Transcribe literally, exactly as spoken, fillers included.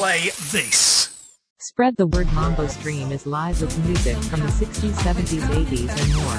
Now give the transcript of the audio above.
play this. Spread the word. Mambo Stream is live with music from the sixties, seventies, eighties, and more.